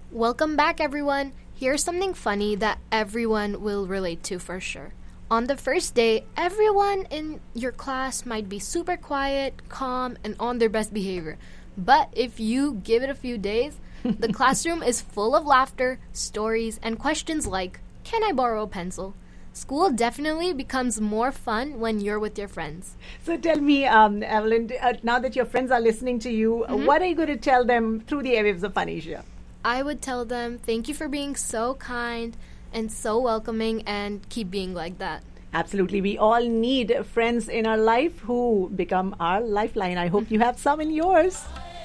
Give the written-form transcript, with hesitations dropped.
Welcome back, everyone. Here's something funny that everyone will relate to for sure. On the first day, everyone in your class might be super quiet, calm, and on their best behavior. But if you give it a few days, the classroom is full of laughter, stories, and questions like, "Can I borrow a pencil?" School definitely becomes more fun when you're with your friends. So tell me, Evelyn, now that your friends are listening to you, what are you going to tell them through the airwaves of Phanesia? I would tell them, thank you for being so kind and so welcoming, and keep being like that. Absolutely. We all need friends in our life who become our lifeline. I hope you have some in yours.